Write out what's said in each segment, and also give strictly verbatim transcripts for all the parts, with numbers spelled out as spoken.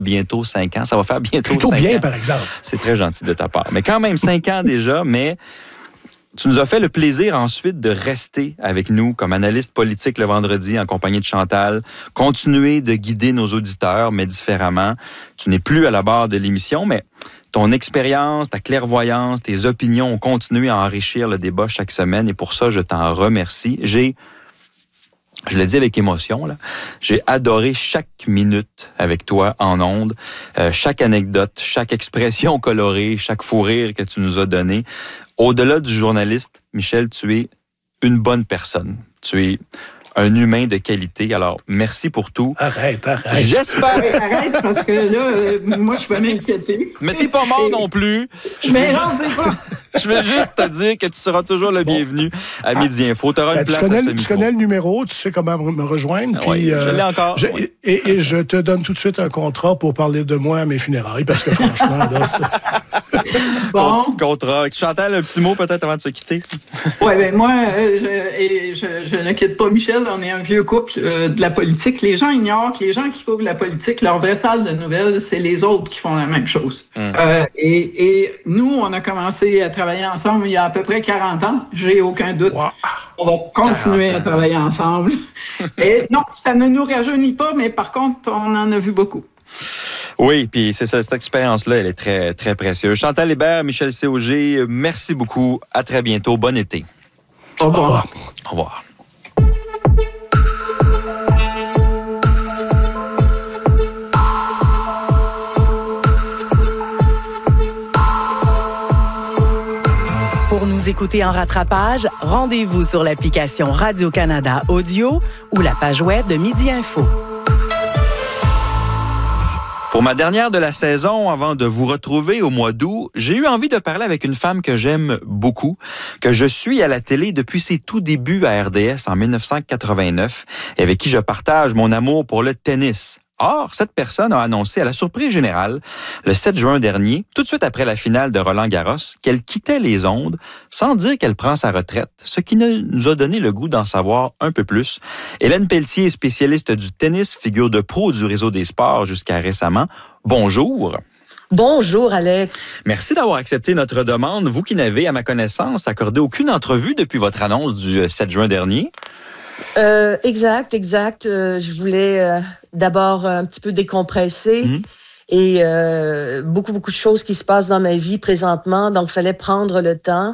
bientôt cinq ans. Ça va faire bientôt Plutôt cinq bien, ans. par exemple. C'est très gentil de ta part. Mais quand même, cinq ans déjà, mais tu nous as fait le plaisir ensuite de rester avec nous comme analyste politique le vendredi en compagnie de Chantal, continuer de guider nos auditeurs, mais différemment. Tu n'es plus à la barre de l'émission, mais ton expérience, ta clairvoyance, tes opinions ont continué à enrichir le débat chaque semaine et pour ça, je t'en remercie. J'ai Je le dis avec émotion, là. J'ai adoré chaque minute avec toi en ondes, euh, chaque anecdote, chaque expression colorée, chaque fou rire que tu nous as donné. Au-delà du journaliste, Michel, tu es une bonne personne. Tu es un humain de qualité. Alors, merci pour tout. Arrête, arrête. J'espère. Arrête, parce que là, euh, moi, je vais m'inquiéter. Mais t'es pas mort non plus. Je mais non, juste... c'est pas. Je vais juste te dire que tu seras toujours le bienvenu à Midi Info. Tu auras Ben, une place tu connais, à ce tu micro. connais le numéro, tu sais comment me rejoindre. Puis, oui, je l'ai euh, encore. Je, Oui. et, et je te donne tout de suite un contrat pour parler de moi à mes funérailles, parce que franchement, là, c'est... Bon. Contrat. Chantal, un petit mot peut-être avant de se quitter? Oui, bien moi, euh, je, et je, je ne quitte pas Michel. On est un vieux couple euh, de la politique. Les gens ignorent que les gens qui couvrent la politique, leur vraie salle de nouvelles, c'est les autres qui font la même chose. Hum. Euh, et, et nous, on a commencé à travailler ensemble il y a à peu près quarante ans. J'ai aucun doute. Wow. On va continuer à travailler ensemble. Et non, ça ne nous rajeunit pas, mais par contre, on en a vu beaucoup. Oui, puis c'est ça, cette expérience-là, elle est très, très précieuse. Chantal Hébert, Michel C O G, merci beaucoup. À très bientôt. Bon été. Au revoir. Au revoir. Pour nous écouter en rattrapage, rendez-vous sur l'application Radio-Canada Audio ou la page web de Midi Info. Pour ma dernière de la saison, avant de vous retrouver au mois d'août, j'ai eu envie de parler avec une femme que j'aime beaucoup, que je suis à la télé depuis ses tout débuts à R D S en dix-neuf cent quatre-vingt-neuf et avec qui je partage mon amour pour le tennis. Or, cette personne a annoncé à la surprise générale, le sept juin dernier, tout de suite après la finale de Roland-Garros, qu'elle quittait les ondes sans dire qu'elle prend sa retraite, ce qui nous a donné le goût d'en savoir un peu plus. Hélène Pelletier, spécialiste du tennis, figure de pro du réseau des sports jusqu'à récemment. Bonjour. Bonjour, Alex. Merci d'avoir accepté notre demande. Vous qui n'avez, à ma connaissance, accordé aucune entrevue depuis votre annonce du sept juin dernier. Euh, exact, exact. Euh, je voulais euh, d'abord un petit peu décompresser mmh. et euh, beaucoup, beaucoup de choses qui se passent dans ma vie présentement. Donc, il fallait prendre le temps.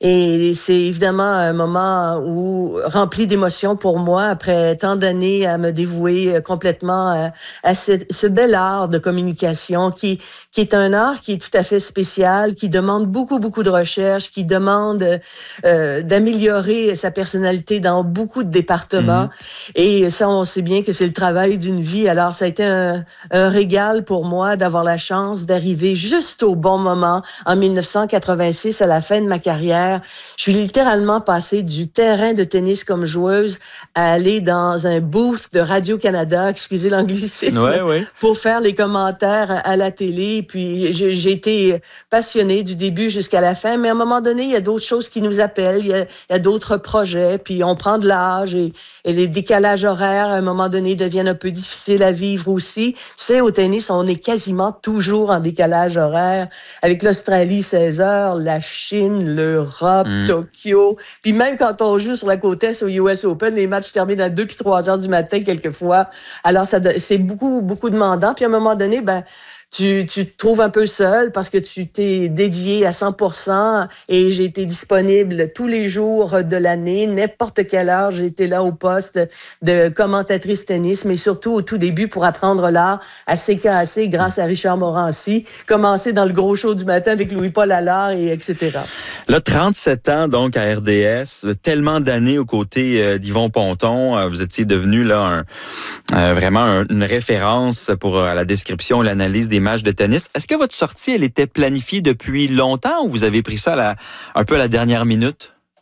Et c'est évidemment un moment où rempli d'émotions pour moi après tant d'années à me dévouer complètement à, à ce, ce bel art de communication qui qui est un art qui est tout à fait spécial, qui demande beaucoup beaucoup de recherche, qui demande euh, d'améliorer sa personnalité dans beaucoup de départements. Mmh. Et ça, on sait bien que c'est le travail d'une vie. Alors, ça a été un, un régal pour moi d'avoir la chance d'arriver juste au bon moment en dix-neuf cent quatre-vingt-six à la fin de ma carrière. Je suis littéralement passée du terrain de tennis comme joueuse à aller dans un booth de Radio-Canada, excusez l'anglicisme, ouais, ouais. pour faire les commentaires à la télé. Puis j'ai, j'ai été passionnée du début jusqu'à la fin, mais à un moment donné, il y a d'autres choses qui nous appellent, il y a, il y a d'autres projets, puis on prend de l'âge et, et les décalages horaires, à un moment donné, deviennent un peu difficiles à vivre aussi. Tu sais, au tennis, on est quasiment toujours en décalage horaire, avec l'Australie, seize heures, la Chine, l'Europe, Mmh. Tokyo. Puis même quand on joue sur la côte Est au U S Open, les matchs terminent à deux puis trois heures du matin quelquefois. Alors, ça, c'est beaucoup, beaucoup demandant. Puis à un moment donné, ben, tu, tu te trouves un peu seul parce que tu t'es dédié à cent pour cent et j'ai été disponible tous les jours de l'année, n'importe quelle heure. J'ai été là au poste de commentatrice tennis, mais surtout au tout début pour apprendre l'art à C K A C grâce à Richard Morancy, commencer dans le gros show du matin avec Louis-Paul Allard et et cetera. Là, trente-sept ans donc à R D S, tellement d'années aux côtés euh, d'Yvon Ponton. Vous étiez devenu là un, euh, vraiment un, une référence pour euh, la description et l'analyse des matchs de tennis. Est-ce que votre sortie, elle était planifiée depuis longtemps ou vous avez pris ça à la, un peu à la dernière minute?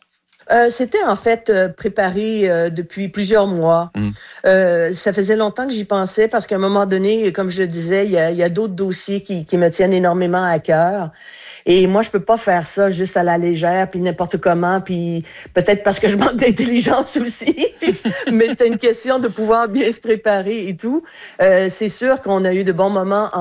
Euh, c'était en fait euh, préparé euh, depuis plusieurs mois. Mm. Euh, ça faisait longtemps que j'y pensais parce qu'à un moment donné, comme je le disais, il y a, il y a d'autres dossiers qui, qui me tiennent énormément à cœur. Et moi, je peux pas faire ça juste à la légère, puis n'importe comment, puis peut-être parce que je manque d'intelligence aussi. Mais c'était une question de pouvoir bien se préparer et tout. Euh, c'est sûr qu'on a eu de bons moments